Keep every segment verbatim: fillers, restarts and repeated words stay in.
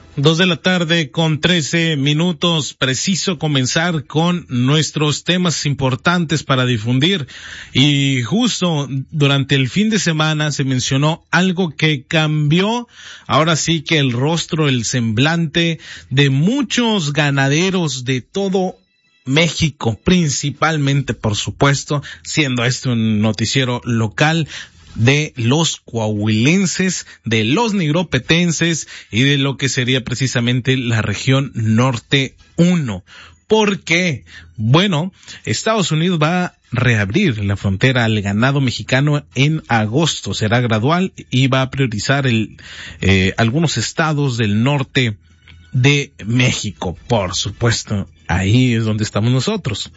Dos de la tarde con trece minutos, preciso comenzar con nuestros temas importantes para difundir. Y justo durante el fin de semana se mencionó algo que cambió, ahora sí que el rostro, el semblante de muchos ganaderos de todo México, principalmente, por supuesto, siendo este un noticiero local, de los coahuilenses, de los nigropetenses y de lo que sería precisamente la región norte uno. ¿Por qué? Bueno, Estados Unidos va a reabrir la frontera al ganado mexicano en agosto. Será gradual y va a priorizar el, eh, algunos estados del norte de México. Por supuesto, ahí es donde estamos nosotros.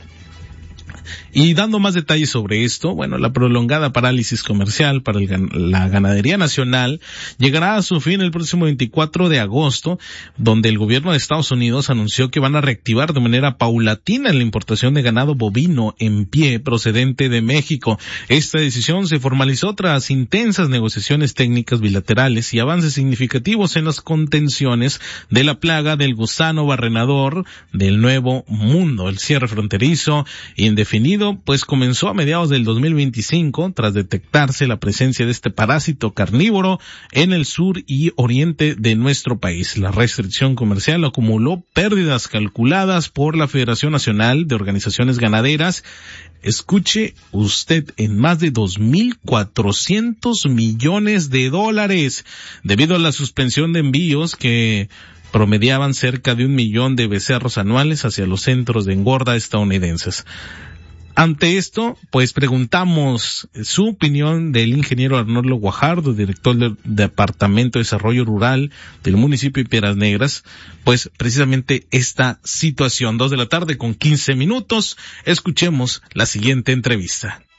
Y dando más detalles sobre esto, bueno, la prolongada parálisis comercial para el, la ganadería nacional llegará a su fin el próximo veinticuatro de agosto, donde el gobierno de Estados Unidos anunció que van a reactivar de manera paulatina la importación de ganado bovino en pie procedente de México. Esta decisión se formalizó tras intensas negociaciones técnicas bilaterales y avances significativos en las contenciones de la plaga del gusano barrenador del Nuevo Mundo. El cierre fronterizo indefinido pues comenzó a mediados del dos mil veinticinco tras detectarse la presencia de este parásito carnívoro en el sur y oriente de nuestro país. La restricción comercial acumuló pérdidas calculadas por la Federación Nacional de Organizaciones Ganaderas, escuche usted, en más de dos mil cuatrocientos millones de dólares, debido a la suspensión de envíos que promediaban cerca de un millón de becerros anuales hacia los centros de engorda estadounidenses. Ante esto, pues preguntamos su opinión del ingeniero Arnoldo Guajardo, director del Departamento de Desarrollo Rural del municipio de Piedras Negras, pues precisamente esta situación. Dos de la tarde con quince minutos, escuchemos la siguiente entrevista.